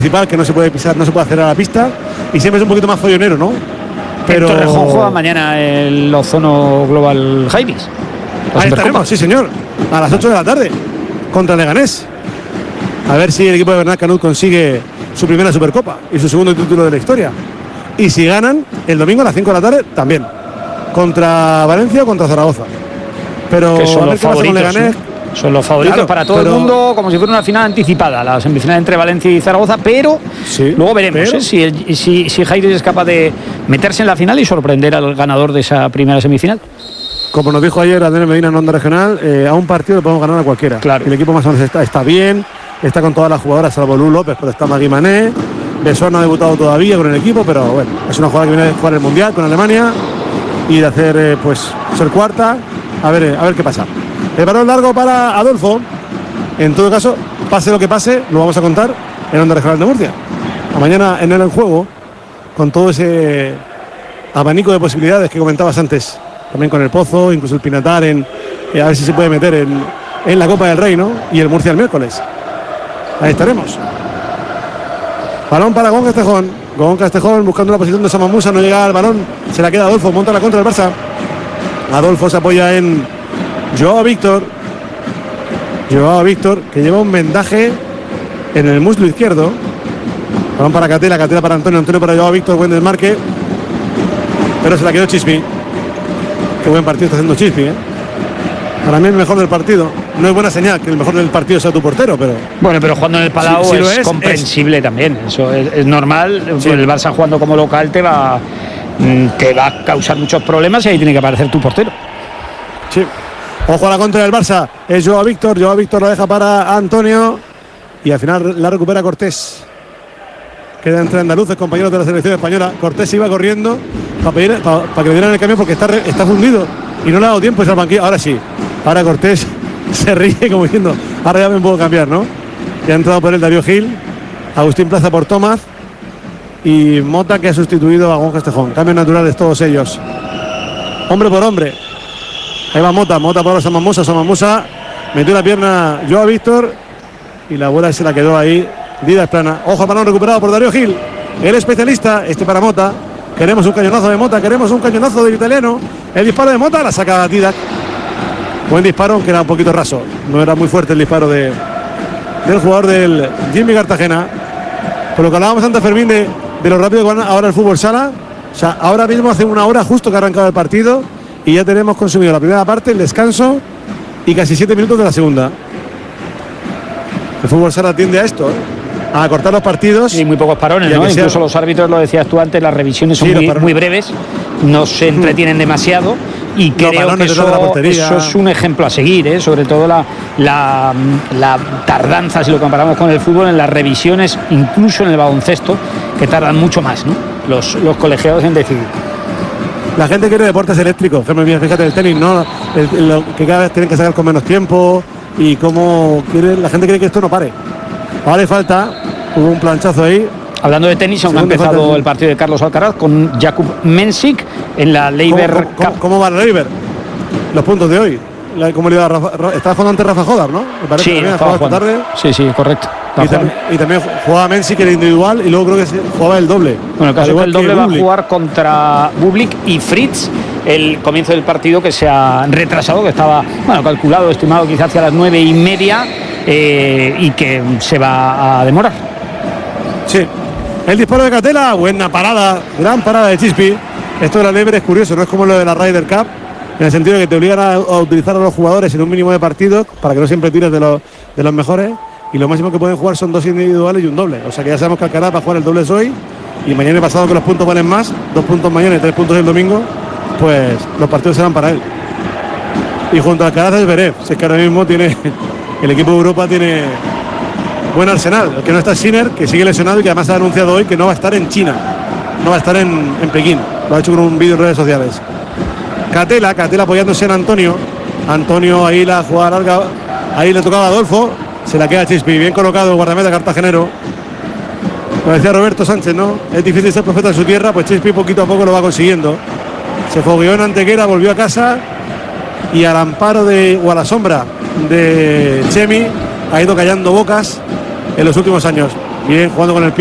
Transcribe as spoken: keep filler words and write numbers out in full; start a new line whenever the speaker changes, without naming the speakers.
principal que no se puede pisar, no se puede hacer a la pista y siempre es un poquito más follonero, ¿no?
Pero el Torrejón juega mañana el Ozono Global Highways.
Ahí estaremos, sí señor, a las ocho de la tarde contra Leganés. A ver si el equipo de Bernat Canut consigue su primera Supercopa y su segundo título de la historia. Y si ganan el domingo a las cinco de la tarde también, contra Valencia o contra Zaragoza. Pero
que son
a ver
los
qué pasa con
favoritos,
Leganés.
¿no? Son los favoritos
Claro,
para todo
pero,
el mundo, como si fuera una final anticipada, la semifinal entre Valencia y Zaragoza, pero
sí,
luego veremos
pero,
¿eh? si, el, si, si Jairis es capaz de meterse en la final y sorprender al ganador de esa primera semifinal.
Como nos dijo ayer Adrián Medina en Onda Regional, eh, a un partido le podemos ganar a cualquiera.
Claro.
El equipo más o menos está, está bien, está con todas las jugadoras, salvo Lu López, pero está Magui Mané. Besón no ha debutado todavía con el equipo, pero bueno, es una jugadora que viene de jugar el Mundial con Alemania y de hacer, eh, pues, ser cuarta. A ver, eh, a ver qué pasa. El balón largo para Adolfo. En todo caso, pase lo que pase, lo vamos a contar en Onda Regional de Murcia. A mañana en el juego, con todo ese abanico de posibilidades que comentabas antes, también con el Pozo, incluso el Pinatar, en, eh, a ver si se puede meter en, en la Copa del Rey, ¿no? Y el Murcia el miércoles. Ahí estaremos. Balón para Gon Castejón. Gon Castejón buscando la posición de Samamusa, no llega al balón, se la queda Adolfo, monta la contra del Barça. Adolfo se apoya en Joao Víctor. Joao Víctor, que lleva un vendaje en el muslo izquierdo. Balón para Catela, Catela para Antonio, Antonio para Joao Víctor, buen desmarque. Pero se la quedó Chispi. Qué buen partido está haciendo Chispi, ¿eh? Para mí el mejor del partido. No es buena señal que el mejor del partido sea tu portero, pero...
Bueno, pero jugando en el Palau
si, si
es,
es
comprensible es. también. Eso es, es normal.
Sí.
El Barça jugando como local te va, te va a causar muchos problemas y ahí tiene que aparecer tu portero.
Sí. Ojo a la contra del Barça. Es Joao Víctor. Joao Víctor la deja para Antonio. Y al final la recupera Cortés. Queda entre andaluces, compañeros de la selección española. Cortés iba corriendo para, pedir, para, para que le dieran el cambio porque está, está fundido. Y no le ha dado tiempo ese banquillo. Ahora sí. Ahora Cortés se ríe como diciendo, ahora ya me puedo cambiar, ¿no? Ya ha entrado por el Darío Gil. Agustín Plaza por Tomás. Y Mota, que ha sustituido a Gon Castejón. Cambios naturales todos ellos. Hombre por hombre. Ahí va Mota, Mota para Samamusa, Samamusa metió la pierna Joao Víctor y la bola se la quedó ahí. Didas plana. Ojo, balón recuperado por Darío Gil. El especialista, este para Mota. Queremos un cañonazo de Mota, queremos un cañonazo del italiano. El disparo de Mota, la saca Didac. Buen disparo, aunque era un poquito raso. No era muy fuerte el disparo de, del jugador del Jimmy Cartagena. Por lo que hablábamos antes, Fermín, de, de lo rápido que va ahora el fútbol sala. O sea, ahora mismo hace una hora justo que ha arrancado el partido. Y ya tenemos consumido la primera parte, el descanso y casi siete minutos de la segunda. El fútbol sala tiende a esto, ¿eh? A cortar los partidos.
Y muy pocos parones, ¿no? Incluso los árbitros, lo decías tú antes, las revisiones son sí, muy, muy breves, no se entretienen demasiado. Y creo que eso, eso es un ejemplo a seguir, ¿eh? Sobre todo la, la, la tardanza, si lo comparamos con el fútbol, en las revisiones, incluso en el baloncesto, que tardan mucho más, ¿no? Los, los colegiados en decidir.
La gente quiere deportes eléctricos, fíjate el tenis, ¿no? El, el, lo que cada vez tienen que sacar con menos tiempo y cómo quiere, la gente quiere que esto no pare. Ahora le falta, hubo un planchazo ahí.
Hablando de tenis, aún ha empezado el partido de Carlos Alcaraz con Jakub Mensik en la Leiber
¿Cómo, cómo,
Cup.
¿Cómo va la Leiber? Los puntos de hoy. La, ¿Cómo le iba a Rafa? Estaba jugando ante Rafa Jodar, ¿no? Me parece
sí,
que también
estaba jugando.
Tarde.
Sí, sí, correcto.
Y también, y también jugaba Mensik, que era individual, y luego creo que se jugaba el doble.
Bueno, el caso es que el doble
que
va a jugar contra Bublik y Fritz. El comienzo del partido que se ha retrasado, que estaba, bueno, calculado, estimado quizás hacia las nueve y media eh, y que se va a demorar.
Sí. El disparo de Catela, buena parada, gran parada de Chispi. Esto de la Leiber es curioso, no es como lo de la Ryder Cup, en el sentido de que te obligan a, a utilizar a los jugadores en un mínimo de partidos para que no siempre tires de los, de los mejores, y lo máximo que pueden jugar son dos individuales y un doble. O sea que ya sabemos que Alcaraz va a jugar el doble hoy, y mañana y pasado, que los puntos valen más, dos puntos mañana y tres puntos el domingo, pues los partidos serán para él. Y junto a Alcaraz es Zverev, si es que ahora mismo tiene el equipo de Europa tiene buen arsenal. El que no está es Sinner, que sigue lesionado y que además ha anunciado hoy que no va a estar en China, no va a estar en, en Pekín. Lo ha hecho con un vídeo en redes sociales. Catela, Catela apoyándose en Antonio. Antonio ahí la jugada larga, ahí le tocaba a Adolfo, se la queda Chispi, bien colocado el guardameta cartagenero. Lo decía Roberto Sánchez, ¿no? Es difícil ser profeta en su tierra, pues Chispi poquito a poco lo va consiguiendo. Se fogueó en Antequera, volvió a casa y al amparo de, o a la sombra de Chemi ha ido callando bocas en los últimos años. Bien, jugando con el